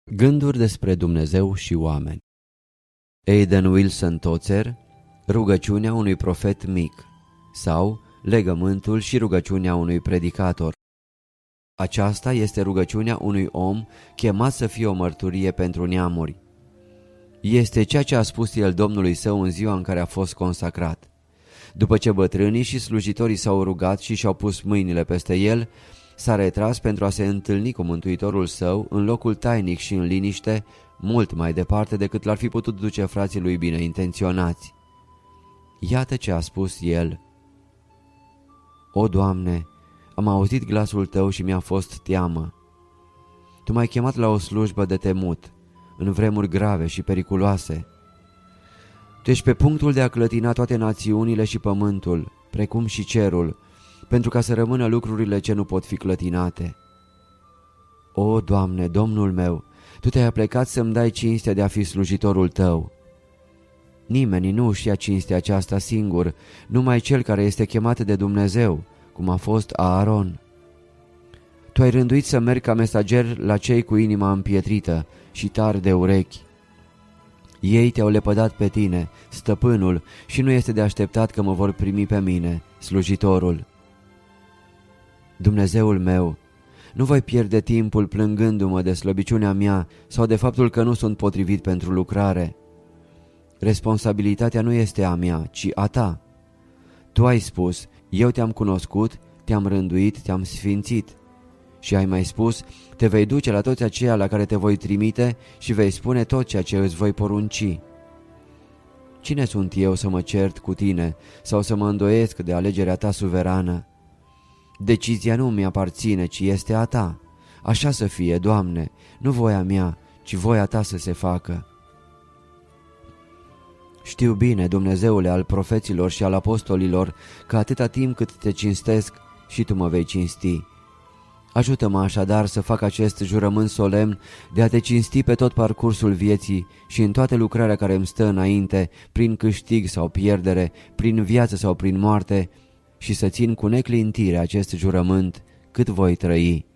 Gânduri despre Dumnezeu și oameni. Aidan Wilson Tozer, Rugăciunea unui profet mic sau Legământul și rugăciunea unui predicator. Aceasta este rugăciunea unui om chemat să fie o mărturie pentru neamuri. Este ceea ce a spus el Domnului său în ziua în care a fost consacrat. După ce bătrânii și slujitorii s-au rugat și și-au pus mâinile peste el, s-a retras pentru a se întâlni cu Mântuitorul său în locul tainic și în liniște, mult mai departe decât l-ar fi putut duce frații lui bine intenționați. Iată ce a spus el: O, Doamne, am auzit glasul Tău și mi-a fost teamă. Tu m-ai chemat la o slujbă de temut, în vremuri grave și periculoase. Tu ești pe punctul de a clătina toate națiunile și pământul, precum și cerul, pentru ca să rămână lucrurile ce nu pot fi clătinate. O, Doamne, Domnul meu, Tu te-ai aplecat să-mi dai cinstea de a fi slujitorul Tău. Nimeni nu își ia cinstea aceasta singur, numai cel care este chemat de Dumnezeu, cum a fost Aaron. Tu ai rânduit să merg ca mesager la cei cu inima împietrită și tari de urechi. Ei te-au lepădat pe tine, stăpânul, și nu este de așteptat că mă vor primi pe mine, slujitorul. Dumnezeul meu, nu voi pierde timpul plângându-mă de slăbiciunea mea sau de faptul că nu sunt potrivit pentru lucrare. Responsabilitatea nu este a mea, ci a Ta. Tu ai spus, eu te-am cunoscut, te-am rânduit, te-am sfințit. Și ai mai spus, te vei duce la toți aceia la care te voi trimite și vei spune tot ceea ce îți voi porunci. Cine sunt eu să mă cert cu tine sau să mă îndoiesc de alegerea Ta suverană? Decizia nu mi-aparține, ci este a Ta. Așa să fie, Doamne, nu voia mea, ci voia Ta să se facă. Știu bine, Dumnezeule al profeților și al apostolilor, că atâta timp cât Te cinstesc și Tu mă vei cinsti. Ajută-mă așadar să fac acest jurământ solemn de a Te cinsti pe tot parcursul vieții și în toată lucrarea care îmi stă înainte, prin câștig sau pierdere, prin viață sau prin moarte, și să țin cu neclintire acest jurământ cât voi trăi.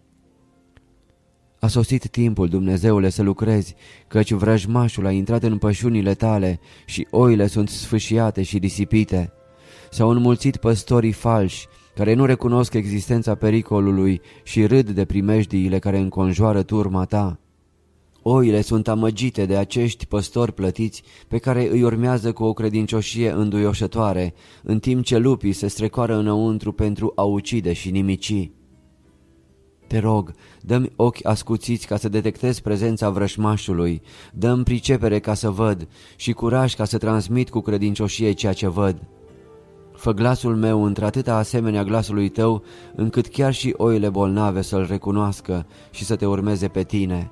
A sosit timpul, Dumnezeule, să lucrezi, căci vrăjmașul a intrat în pășunile Tale și oile sunt sfâșiate și risipite. S-au înmulțit păstorii falși, care nu recunosc existența pericolului și râd de primejdiile care înconjoară turma Ta. Oile sunt amăgite de acești păstori plătiți pe care îi urmează cu o credincioșie înduioșătoare, în timp ce lupii se strecoară înăuntru pentru a ucide și nimici. Te rog, dă-mi ochi ascuțiți ca să detectez prezența vrășmașului, dă-mi pricepere ca să văd și curaj ca să transmit cu credincioșie ceea ce văd. Fă glasul meu într-atâta asemenea glasului Tău, încât chiar și oile bolnave să-L recunoască și să Te urmeze pe Tine.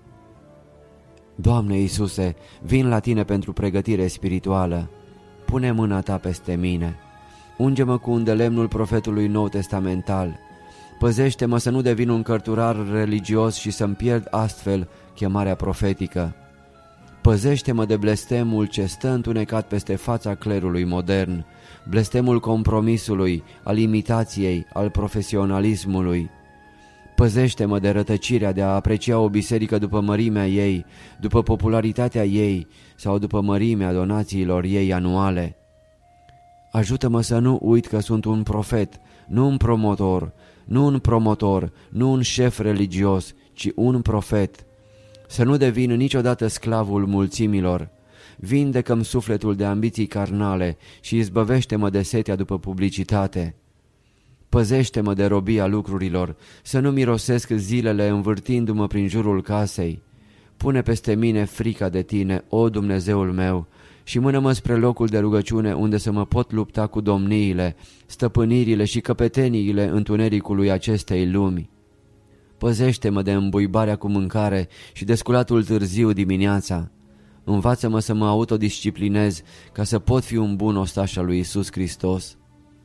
Doamne Iisuse, vin la Tine pentru pregătire spirituală. Pune mâna Ta peste mine. Unge-mă cu îndelemnul profetului nou testamental. Păzește-mă să nu devin un cărturar religios și să-mi pierd astfel chemarea profetică. Păzește-mă de blestemul ce stă întunecat peste fața clerului modern, blestemul compromisului, al imitației, al profesionalismului. Păzește-mă de rătăcirea de a aprecia o biserică după mărimea ei, după popularitatea ei sau după mărimea donațiilor ei anuale. Ajută-mă să nu uit că sunt un profet, nu un promotor, nu un șef religios, ci un profet. Să nu devin niciodată sclavul mulțimilor. Vindecă-mi sufletul de ambiții carnale și izbăvește-mă de setea după publicitate. Păzește-mă de robia lucrurilor, să nu mirosesc zilele învârtindu-mă prin jurul casei. Pune peste mine frica de Tine, o Dumnezeul meu, și mână-mă spre locul de rugăciune unde să mă pot lupta cu domniile, stăpânirile și căpeteniile întunericului acestei lumi. Păzește-mă de îmbuibarea cu mâncare și de sculatul târziu dimineața. Învață-mă să mă autodisciplinez ca să pot fi un bun ostaș al lui Iisus Hristos.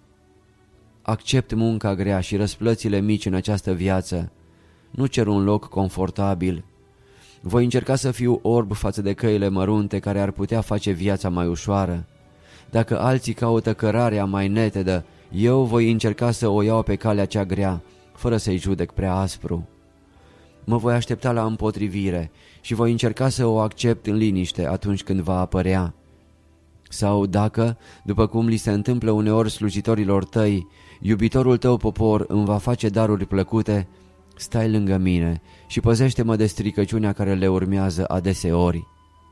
Accept munca grea și răsplățile mici în această viață. Nu cer un loc confortabil. Voi încerca să fiu orb față de căile mărunte care ar putea face viața mai ușoară. Dacă alții caută cărarea mai netedă, eu voi încerca să o iau pe calea cea grea, fără să-i judec prea aspru. mă voi aștepta la împotrivire și voi încerca să o accept în liniște atunci când va apărea. Sau dacă, după cum li se întâmplă uneori slujitorilor tăi, iubitorul tău popor îmi va face daruri plăcute, stai lângă mine și păzește-mă de stricăciunea care le urmează adeseori.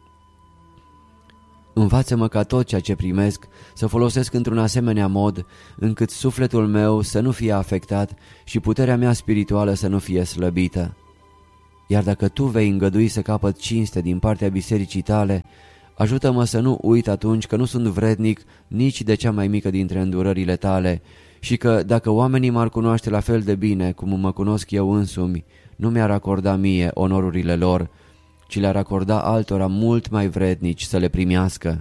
Învață-mă ca tot ceea ce primesc să folosesc într-un asemenea mod încât sufletul meu să nu fie afectat și puterea mea spirituală să nu fie slăbită. Iar dacă tu vei îngădui să capăt cinste din partea bisericii tale, ajută-mă să nu uit atunci că nu sunt vrednic nici de cea mai mică dintre îndurările tale și că dacă oamenii m-ar cunoaște la fel de bine cum mă cunosc eu însumi, nu mi-ar acorda mie onorurile lor, ci le-ar acorda altora mult mai vrednici să le primească.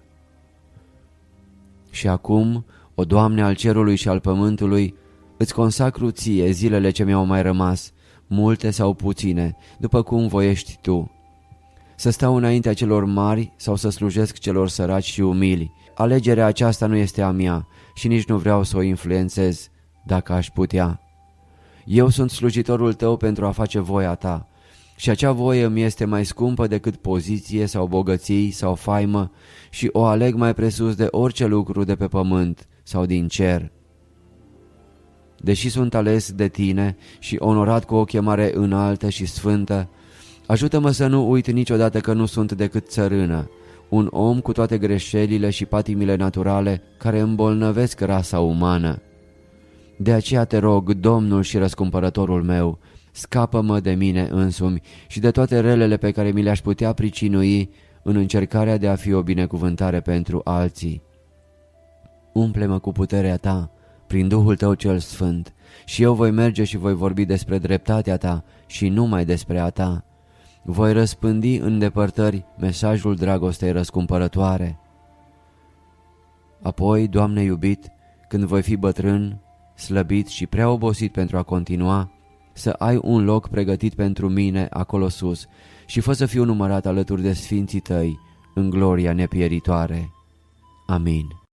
Și acum, o Doamne al cerului și al pământului, îți consacru ție zilele ce mi-au mai rămas, multe sau puține, după cum voiești tu. Să stau înaintea celor mari sau să slujesc celor săraci și umili. Alegerea aceasta nu este a mea și nici nu vreau să o influențez, dacă aș putea. Eu sunt slujitorul tău pentru a face voia ta și acea voie îmi este mai scumpă decât poziție sau bogății sau faimă și o aleg mai presus de orice lucru de pe pământ sau din cer. Deși sunt ales de tine și onorat cu o chemare înaltă și sfântă, ajută-mă să nu uit niciodată că nu sunt decât țărână, un om cu toate greșelile și patimile naturale care îmbolnăvesc rasa umană. De aceea te rog, Domnul și răscumpărătorul meu, scapă-mă de mine însumi și de toate relele pe care mi le-aș putea pricinui în încercarea de a fi o binecuvântare pentru alții. Umple-mă cu puterea ta, prin Duhul tău cel sfânt, și eu voi merge și voi vorbi despre dreptatea ta și numai despre a ta. Voi răspândi în depărtări mesajul dragostei răscumpărătoare. Apoi, Doamne iubit, când voi fi bătrân, slăbit și prea obosit pentru a continua, să ai un loc pregătit pentru mine acolo sus și fă să fiu numărat alături de sfinții tăi în gloria nepieritoare. Amin.